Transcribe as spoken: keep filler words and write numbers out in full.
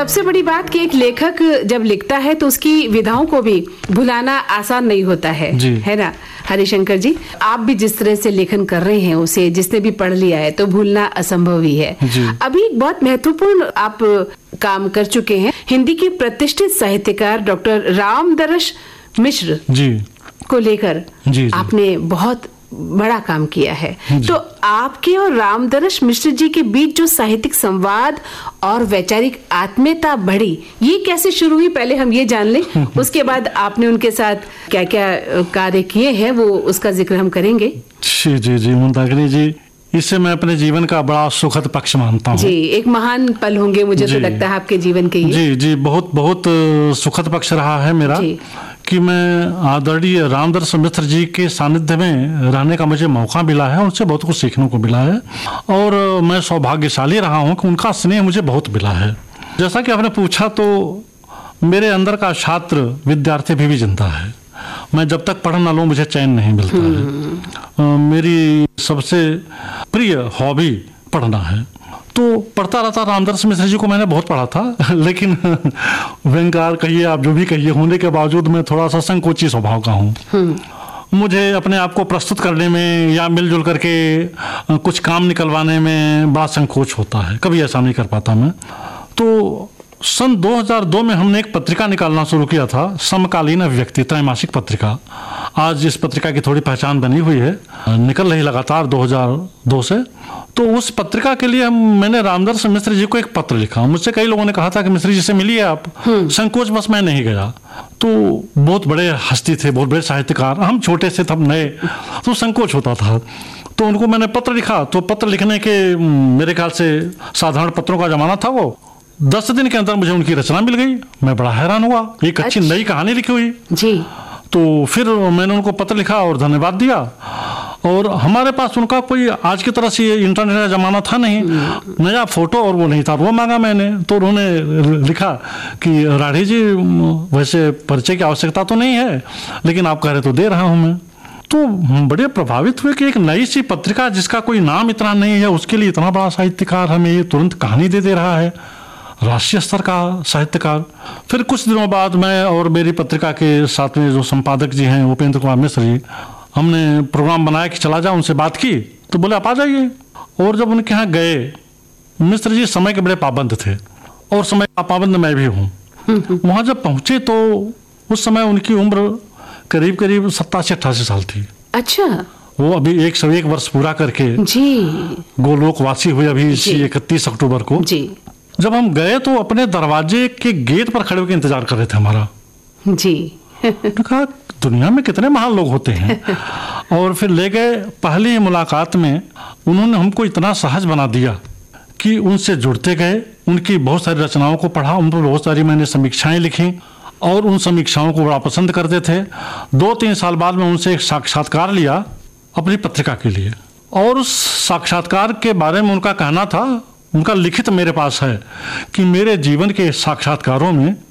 सबसे बड़ी बात कि एक लेखक जब लिखता है तो उसकी विधाओं को भी भुलाना आसान नहीं होता है, है ना हरिशंकर जी? आप भी जिस तरह से लेखन कर रहे हैं उसे जिसने भी पढ़ लिया है तो भूलना असंभव ही है। अभी बहुत महत्वपूर्ण आप काम कर चुके हैं। हिंदी के प्रतिष्ठित साहित्यकार डॉक्टर रामदरस मिश्र जी को लेकर आपने बहुत बड़ा काम किया है। तो आपके और रामदरस मिश्र जी के बीच जो साहित्यिक संवाद और वैचारिक आत्मीयता बढ़ी, ये कैसे शुरू हुई, पहले हम ये जान लें। उसके बाद आपने उनके साथ क्या क्या कार्य किए हैं वो उसका जिक्र हम करेंगे। जी जी जी मंदाकिनी जी, इससे मैं अपने जीवन का बड़ा सुखद पक्ष मानता हूँ। जी, एक महान पल होंगे मुझे तो लगता है आपके जीवन के। जी जी बहुत बहुत सुखद पक्ष रहा है मेरा कि मैं आदरणीय रामदरस मिश्र जी के सानिध्य में रहने का मुझे मौका मिला है। उनसे बहुत कुछ सीखने को मिला है और मैं सौभाग्यशाली रहा हूँ कि उनका स्नेह मुझे बहुत मिला है। जैसा कि आपने पूछा तो मेरे अंदर का छात्र विद्यार्थी भी, भी जिंदा है। मैं जब तक पढ़ ना लूँ मुझे चैन नहीं मिलता है। मेरी सबसे प्रिय हॉबी पढ़ना है, तो पढ़ता रहता। रामदरस मिश्र जी को मैंने बहुत पढ़ा था, लेकिन व्यंग्यकार कहिए आप जो भी कहिए, होने के बावजूद मैं थोड़ा सा संकोची स्वभाव का हूँ। मुझे अपने आप को प्रस्तुत करने में या मिलजुल करके कुछ काम निकलवाने में बड़ा संकोच होता है, कभी ऐसा नहीं कर पाता मैं। तो सन दो हज़ार दो में हमने एक पत्रिका निकालना शुरू किया था, समकालीन अभिव्यक्ति त्रैमासिक पत्रिका। आज इस पत्रिका की थोड़ी पहचान बनी हुई है, निकल रही लगातार दो हज़ार दो से। तो उस पत्रिका के लिए हम मैंने रामदरस मिश्र जी को एक पत्र लिखा। मुझसे कई लोगों ने कहा था कि मिश्र जी से मिलिए आप, संकोच बस मैं नहीं गया। तो बहुत बड़े हस्ती थे, बहुत बड़े साहित्यकार, हम छोटे से तब नए, तो संकोच होता था। तो उनको मैंने पत्र लिखा। तो पत्र लिखने के मेरे ख्याल से साधारण पत्रों का जमाना था वो, दस दिन के अंदर मुझे उनकी रचना मिल गई। मैं बड़ा हैरान हुआ, एक अच्छी नई कहानी लिखी हुई जी। तो फिर मैंने उनको पत्र लिखा और धन्यवाद दिया। और हमारे पास उनका कोई आज की तरह से इंटरनेट का जमाना था नहीं, नया फोटो और वो नहीं था, वो मांगा मैंने। तो उन्होंने लिखा कि राढ़ी जी वैसे परिचय की आवश्यकता तो नहीं है, लेकिन आप कह रहे तो दे रहा हूँ मैं। तो बड़े प्रभावित हुए कि एक नई सी पत्रिका जिसका कोई नाम इतना नहीं है, उसके लिए इतना बड़ा साहित्यकार हमें ये तुरंत कहानी दे दे रहा है, राष्ट्रीय स्तर का साहित्यकार। फिर कुछ दिनों बाद मैं और मेरी पत्रिका के साथ में जो संपादक जी हैं उपेंद्र कुमार मिश्र जी, हमने प्रोग्राम बनाया कि चला जाओ। उनसे बात की तो बोले आप आ जाइए। और जब उनके यहाँ गए, मिश्र जी समय के बड़े पाबंद थे और समय का पाबंद मैं भी हूँ। वहाँ जब पहुँचे तो उस समय उनकी उम्र करीब करीब सत्तासी अट्ठासी साल थी। अच्छा। वो अभी एक सौ एक वर्ष पूरा करके जी गोलोकवासी हुए अभी इकतीस अक्टूबर को जी। जब हम गए तो अपने दरवाजे के गेट पर खड़े होकर इंतजार कर रहे थे हमारा जी। कहा दुनिया में कितने महान लोग होते हैं। और फिर ले गए। पहली ही मुलाकात में उन्होंने हमको इतना सहज बना दिया कि उनसे जुड़ते गए। उनकी बहुत सारी रचनाओं को पढ़ा, उन पर बहुत सारी मैंने समीक्षाएं लिखी और उन समीक्षाओं को बड़ा पसंद करते थे। दो तीन साल बाद में उनसे एक साक्षात्कार लिया अपनी पत्रिका के लिए, और उस साक्षात्कार के बारे में उनका कहना था, उनका लिखित मेरे पास है, कि मेरे जीवन के साक्षात्कारों में